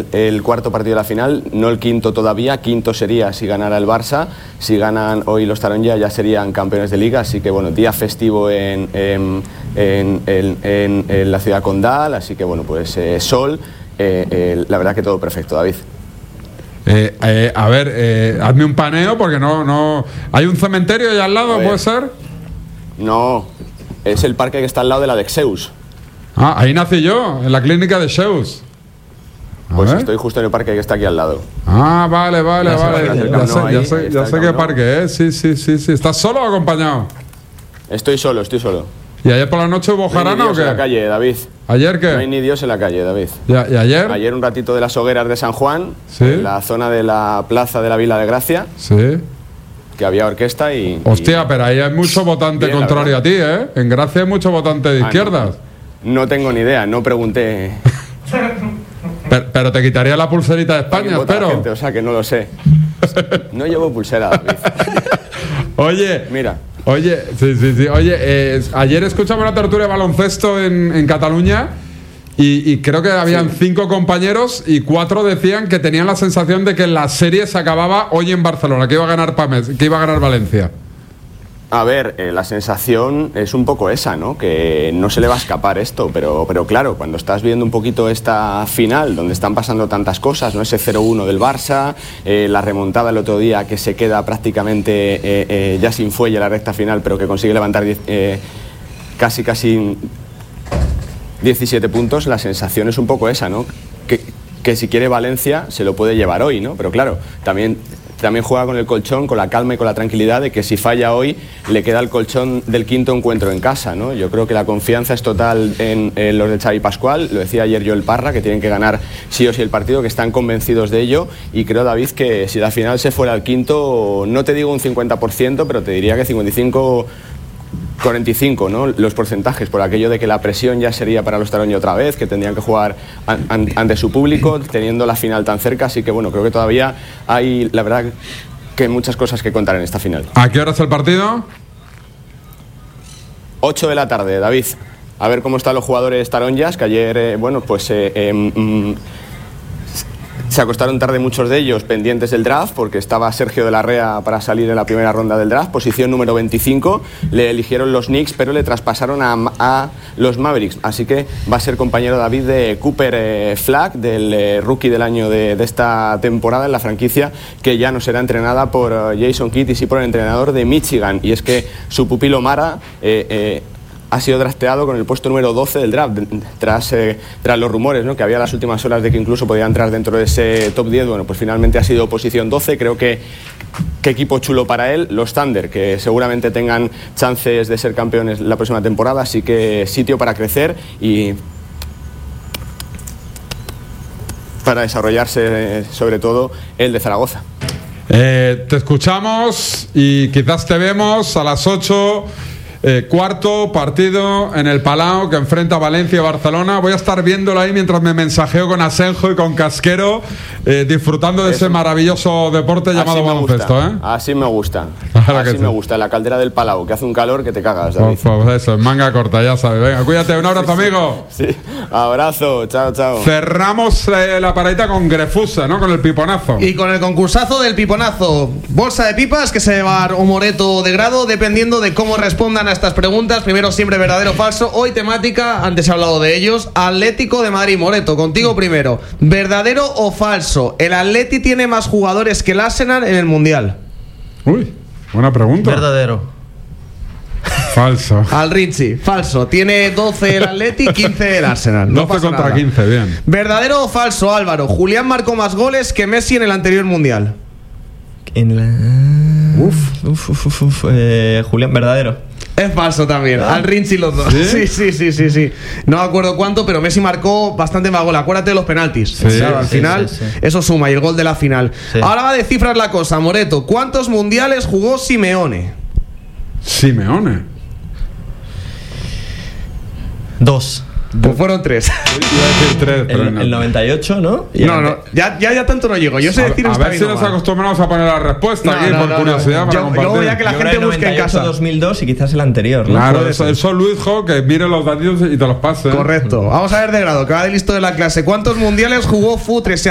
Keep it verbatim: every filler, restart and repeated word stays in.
el, el cuarto partido de la final, no el quinto todavía. Quinto sería si ganara el Barça. Si ganan hoy los Taronja ya serían campeones de liga. Así que bueno, día festivo en, en, en, en, en, en la ciudad condal. Así que bueno, pues eh, sol. Eh, eh, la verdad que todo perfecto, David. Eh, eh, a ver, eh, hazme un paneo porque no, no... ¿Hay un cementerio ahí al lado, puede ser? No, es el parque que está al lado de la de Zeus. Ah, ahí nací yo, en la clínica de Zeus. A pues ver. estoy justo en el parque que está aquí al lado. Ah, vale, vale, ya vale. Ya, ya sé, ahí, ya sé, ya sé qué parque es. Sí, sí, sí, sí. ¿Estás solo o acompañado? Estoy solo, estoy solo. ¿Y ayer por la noche hubo jarana o qué? No hay ni Dios en la calle, David. ¿Ayer qué? No hay ni Dios en la calle, David. ¿Y, y ayer? Ayer un ratito de las hogueras de San Juan, ¿Sí? En la zona de la plaza de la Vila de Gracia. Sí. Que había orquesta y... Hostia, y... pero ahí hay mucho votante Bien, contrario a ti, ¿eh? En Gracia hay mucho votante de ah, izquierdas. No, no tengo ni idea, no pregunté. pero, pero te quitaría la pulserita de España, espero. Gente, o sea que no lo sé. No llevo pulsera, David. Oye, mira. Oye, sí, sí, sí. Oye, eh, ayer escuchamos una tertulia de baloncesto en, en Cataluña y, y creo que habían sí. cinco compañeros y cuatro decían que tenían la sensación de que la serie se acababa hoy en Barcelona, que iba a ganar Pames, que iba a ganar Valencia. A ver, eh, la sensación es un poco esa, ¿no? Que no se le va a escapar esto, pero, pero claro, cuando estás viendo un poquito esta final, donde están pasando tantas cosas, ¿no? Ese cero uno del Barça, eh, la remontada el otro día que se queda prácticamente eh, eh, ya sin fuelle la recta final, pero que consigue levantar diez, eh, casi, casi diecisiete puntos, la sensación es un poco esa, ¿no? Que, que si quiere Valencia se lo puede llevar hoy, ¿no? Pero claro, también... También juega con el colchón, con la calma y con la tranquilidad de que si falla hoy le queda el colchón del quinto encuentro en casa, ¿no? Yo creo que la confianza es total en, en los de Xavi Pascual, lo decía ayer Joel Parra, que tienen que ganar sí o sí el partido, que están convencidos de ello, y creo, David, que si la final se fuera al quinto, no te digo un cincuenta por ciento, pero te diría que cincuenta y cinco... cuarenta y cinco, ¿no? Los porcentajes, por aquello de que la presión ya sería para los Taronja otra vez, que tendrían que jugar an, an, ante su público, teniendo la final tan cerca, así que bueno, creo que todavía hay, la verdad, que muchas cosas que contar en esta final. ¿A qué hora es el partido? ocho de la tarde, David. A ver cómo están los jugadores taronjas, que ayer, eh, bueno, pues... Eh, eh, mm, se acostaron tarde muchos de ellos pendientes del draft porque estaba Sergio de la Rea para salir en la primera ronda del draft, posición número veinticinco, le eligieron los Knicks pero le traspasaron a, a los Mavericks, así que va a ser compañero David de Cooper eh, Flag, del eh, rookie del año de, de esta temporada en la franquicia, que ya no será entrenada por uh, Jason Kidd y sí por el entrenador de Michigan, y es que su pupilo Mara eh, eh, ha sido drafteado con el puesto número doce del draft, tras, eh, tras los rumores, ¿no? Que había las últimas horas de que incluso podía entrar dentro de ese top diez. Bueno, pues finalmente ha sido posición doce. Creo que qué equipo chulo para él, los Thunder, que seguramente tengan chances de ser campeones la próxima temporada, así que sitio para crecer y para desarrollarse, sobre todo el de Zaragoza. Eh, te escuchamos y quizás te vemos a las ocho. Eh, cuarto partido en el Palau que enfrenta a Valencia y Barcelona. Voy a estar viéndolo ahí mientras me mensajeo con Asenjo y con Casquero, eh, disfrutando de Eso. ese maravilloso deporte Así llamado baloncesto, ¿eh? Así me gusta. Claro Así sí. me gusta. La caldera del Palau, que hace un calor que te cagas, David. Pues, pues eso, en manga corta, ya sabes. Venga, cuídate. Un abrazo, amigo. Sí. Abrazo. Chao, chao. Cerramos eh, la paradita con Grefusa, ¿no? Con el piponazo. Y con el concursazo del piponazo. Bolsa de pipas que se lleva un moreto de grado dependiendo de cómo respondan a estas preguntas. Primero siempre verdadero o falso. Hoy temática, antes he hablado de ellos, Atlético de Madrid. Moreto, contigo primero. ¿Verdadero o falso? ¿El Atleti tiene más jugadores que el Arsenal en el Mundial? Uy, buena pregunta. Verdadero. Falso. Al Richie, falso. Tiene doce el Atleti, quince el Arsenal. No doce contra nada. quince, bien. ¿Verdadero o falso, Álvaro? Julián marcó más goles que Messi en el anterior Mundial. En la... Uf, uf, uf, uf, uf. Eh, Julián, verdadero. Es falso también, ¿Ah? Al Rinchi los dos. ¿Sí? ¿Sí? sí, sí, sí, sí. No me acuerdo cuánto, pero Messi marcó bastante más gol. Acuérdate de los penaltis. Sí, claro, al sí, final, sí, sí. eso suma y el gol de la final. Sí. Ahora va de cifras la cosa, Moreto. ¿Cuántos mundiales jugó Simeone? Simeone. Dos. Pues fueron tres. Iba a decir tres, pero El, no. el noventa y ocho, ¿no? Y No, el- no, ya, ya, ya tanto no llego. Yo sé A, decir a está ver bien si o nos mal. acostumbramos a poner la respuesta No, aquí no, por no, curiosidad no. para Yo- compartir. luego ya que la Yo gente creo que busque en noventa y ocho, casa. dos mil dos y quizás el anterior, ¿no? Claro, Puede eso, ser. eso Luisjo, que mire los datos y te los pase. Correcto. Vamos a ver de grado, que va de listo de la clase. ¿Cuántos mundiales jugó Futre?